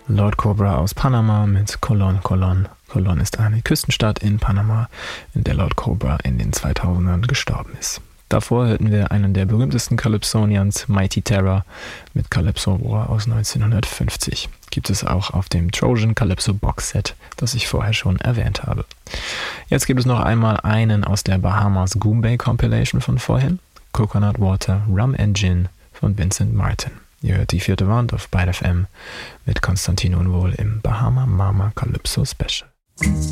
Lord Cobra aus Panama mit Colón, Colón. Colón ist eine Küstenstadt in Panama, in der Lord Cobra in den 2000ern gestorben ist. Davor hörten wir einen der berühmtesten Calypsonians, Mighty Terror, mit Calypso War aus 1950. Gibt es auch auf dem Trojan Calypso Boxset, das ich vorher schon erwähnt habe. Jetzt gibt es noch einmal einen aus der Bahamas Goombay Compilation von vorhin, Coconut Water, Rum and Gin von Vincent Martin. Ihr hört die 4. Wand auf Byte FM mit Konstantin Unwohl im Bahama Mama Calypso Special.